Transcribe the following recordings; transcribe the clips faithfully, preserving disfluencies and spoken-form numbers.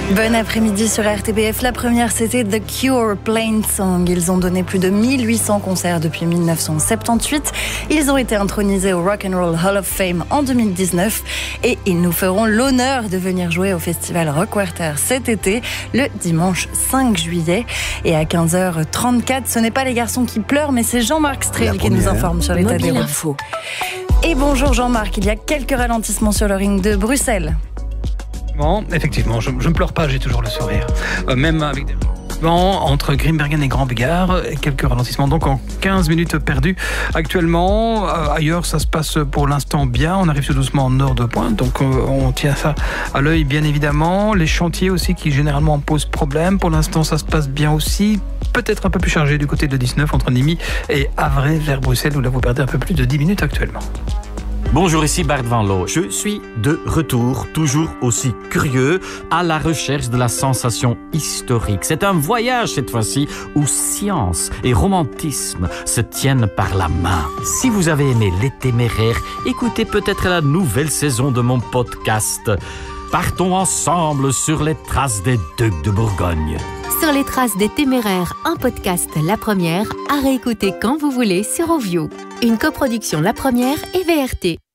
Bon après-midi sur R T B F. La première, c'était The Cure, Plain Song. Ils ont donné plus de mille huit cents concerts depuis mille neuf cent soixante-dix-huit. Ils ont été intronisés au Rock and Roll Hall of Fame en deux mille dix-neuf. Et ils nous feront l'honneur de venir jouer au festival Rockwerter cet été, le dimanche cinq juillet. Et à quinze heures trente-quatre, ce n'est pas les garçons qui pleurent, mais c'est Jean-Marc Strel qui nous informe sur l'état des routes. Et bonjour Jean-Marc, il y a quelques ralentissements sur le ring de Bruxelles. Bon, effectivement, je, je ne pleure pas, j'ai toujours le sourire. Euh, même avec des ralentissements entre Grimbergen et Grand Bigard, quelques ralentissements donc en quinze minutes perdues. Actuellement, euh, ailleurs, ça se passe pour l'instant bien. On arrive tout doucement en nord de pointe, donc euh, on tient ça à l'œil, bien évidemment. Les chantiers aussi qui généralement posent problème. Pour l'instant, ça se passe bien aussi. Peut-être un peu plus chargé du côté de dix-neuf entre Nîmes et Havre vers Bruxelles, où là vous perdez un peu plus de dix minutes actuellement. Bonjour, ici Bart Van Loo. Je suis de retour, toujours aussi curieux, à la recherche de la sensation historique. C'est un voyage cette fois-ci où science et romantisme se tiennent par la main. Si vous avez aimé Les Téméraires, écoutez peut-être la nouvelle saison de mon podcast. Partons ensemble sur les traces des Ducs de Bourgogne. Sur les traces des Téméraires, un podcast La Première, à réécouter quand vous voulez sur Ovio. Une coproduction La Première et V R T.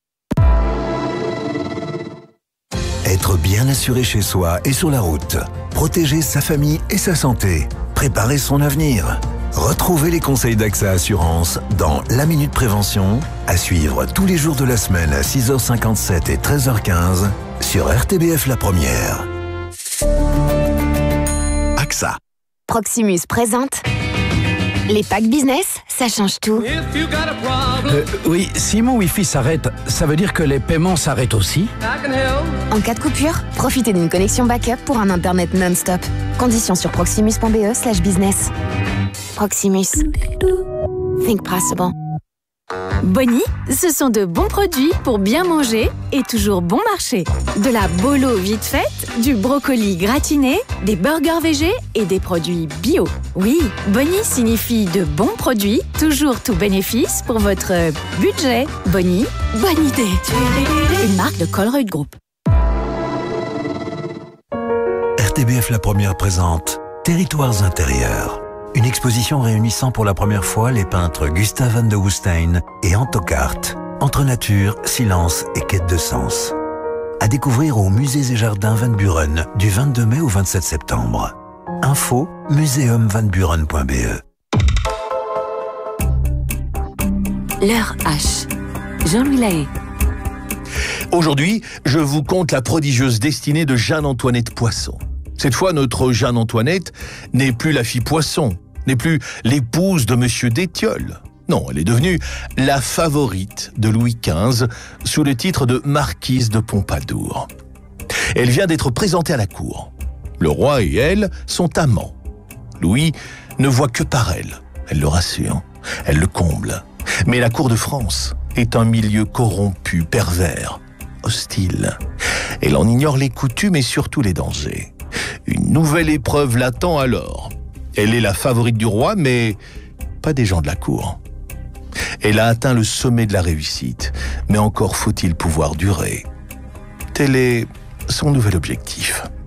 Être bien assuré chez soi et sur la route. Protéger sa famille et sa santé. Préparer son avenir. Retrouvez les conseils d'Axa Assurance dans La Minute Prévention, à suivre tous les jours de la semaine à six heures cinquante-sept et treize heures quinze sur R T B F La Première. AXA. Proximus présente les packs business, ça change tout. Euh, oui, si mon Wi-Fi s'arrête, ça veut dire que les paiements s'arrêtent aussi? En cas de coupure, profitez d'une connexion backup pour un internet non-stop. Conditions sur proximus.be slash business. Proximus. Think possible. Bonnie, ce sont de bons produits pour bien manger et toujours bon marché. De la bolo vite faite, du brocoli gratiné, des burgers végés et des produits bio. Oui, Bonnie signifie de bons produits, toujours tout bénéfice pour votre budget. Bonnie, bonne idée. Une marque de Colruyt Group. R T B F La Première présente Territoires intérieurs. Une exposition réunissant pour la première fois les peintres Gustave van de Woestijn et Anto Kaart, entre nature, silence et quête de sens. À découvrir au Musées et Jardins Van Buren du vingt-deux mai au vingt-sept septembre. Info museum van buren point b e. L'heure H. Jean-Louis Lahaye. Aujourd'hui, je vous conte la prodigieuse destinée de Jeanne-Antoinette Poisson. Cette fois, notre Jeanne-Antoinette n'est plus la fille Poisson, n'est plus l'épouse de Monsieur d'Étiole. Non, elle est devenue la favorite de Louis quinze sous le titre de Marquise de Pompadour. Elle vient d'être présentée à la cour. Le roi et elle sont amants. Louis ne voit que par elle. Elle le rassure, elle le comble. Mais la cour de France est un milieu corrompu, pervers, hostile. Elle en ignore les coutumes et surtout les dangers. Une nouvelle épreuve l'attend alors. Elle est la favorite du roi, mais pas des gens de la cour. Elle a atteint le sommet de la réussite, mais encore faut-il pouvoir durer. Tel est son nouvel objectif.